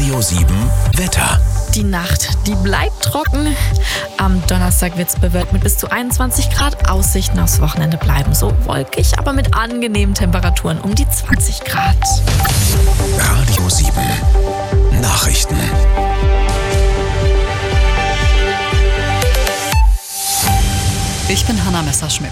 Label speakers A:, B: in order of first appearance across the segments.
A: Radio 7 Wetter.
B: Die Nacht, die bleibt trocken. Am Donnerstag wird es bewölkt mit bis zu 21 Grad. Aussichten aufs Wochenende bleiben so wolkig, aber mit angenehmen Temperaturen um die 20 Grad.
A: Radio 7 Nachrichten.
C: Ich bin Hanna Messerschmidt.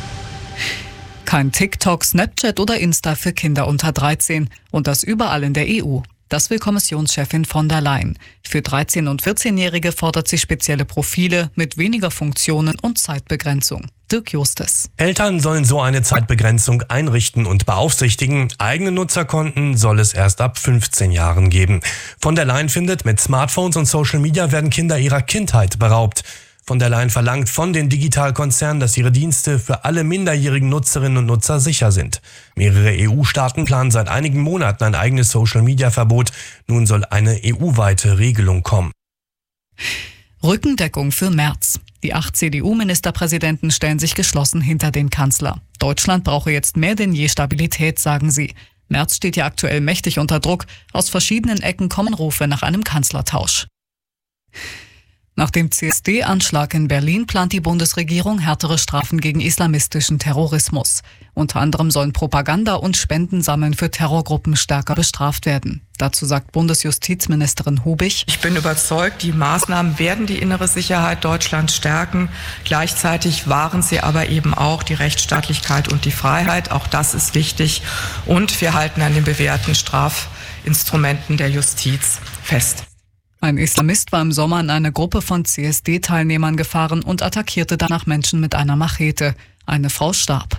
C: Kein TikTok, Snapchat oder Insta für Kinder unter 13 und das überall in der EU. Das will Kommissionschefin von der Leyen. Für 13- und 14-Jährige fordert sie spezielle Profile mit weniger Funktionen und Zeitbegrenzung. Dirk Justes.
D: Eltern sollen so eine Zeitbegrenzung einrichten und beaufsichtigen. Eigene Nutzerkonten soll es erst ab 15 Jahren geben. Von der Leyen findet, mit Smartphones und Social Media werden Kinder ihrer Kindheit beraubt. Von der Leyen verlangt von den Digitalkonzernen, dass ihre Dienste für alle minderjährigen Nutzerinnen und Nutzer sicher sind. Mehrere EU-Staaten planen seit einigen Monaten ein eigenes Social-Media-Verbot. Nun soll eine EU-weite Regelung kommen.
C: Rückendeckung für Merz. Die 8 CDU-Ministerpräsidenten stellen sich geschlossen hinter den Kanzler. Deutschland brauche jetzt mehr denn je Stabilität, sagen sie. Merz steht ja aktuell mächtig unter Druck. Aus verschiedenen Ecken kommen Rufe nach einem Kanzlertausch. Nach dem CSD-Anschlag in Berlin plant die Bundesregierung härtere Strafen gegen islamistischen Terrorismus. Unter anderem sollen Propaganda und Spendensammeln für Terrorgruppen stärker bestraft werden. Dazu sagt Bundesjustizministerin Hubich:
E: Ich bin überzeugt, die Maßnahmen werden die innere Sicherheit Deutschlands stärken. Gleichzeitig wahren sie aber eben auch die Rechtsstaatlichkeit und die Freiheit. Auch das ist wichtig. Und wir halten an den bewährten Strafinstrumenten der Justiz fest.
C: Ein Islamist war im Sommer in eine Gruppe von CSD-Teilnehmern gefahren und attackierte danach Menschen mit einer Machete. Eine Frau starb.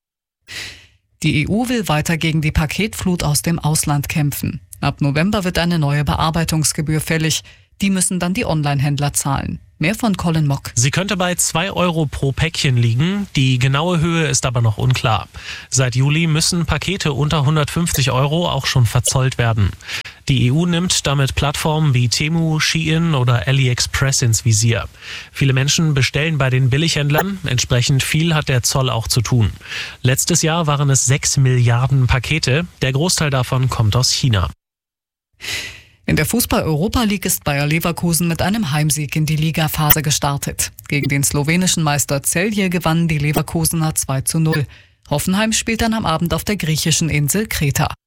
C: Die EU will weiter gegen die Paketflut aus dem Ausland kämpfen. Ab November wird eine neue Bearbeitungsgebühr fällig. Die müssen dann die Online-Händler zahlen. Mehr von Colin Mock.
F: Sie könnte bei 2 Euro pro Päckchen liegen. Die genaue Höhe ist aber noch unklar. Seit Juli müssen Pakete unter 150 Euro auch schon verzollt werden. Die EU nimmt damit Plattformen wie Temu, Shein oder AliExpress ins Visier. Viele Menschen bestellen bei den Billighändlern. Entsprechend viel hat der Zoll auch zu tun. Letztes Jahr waren es 6 Milliarden Pakete. Der Großteil davon kommt aus China.
C: In der Fußball-Europa League ist Bayer Leverkusen mit einem Heimsieg in die Ligaphase gestartet. Gegen den slowenischen Meister Celje gewannen die Leverkusener 2:0. Hoffenheim spielt dann am Abend auf der griechischen Insel Kreta.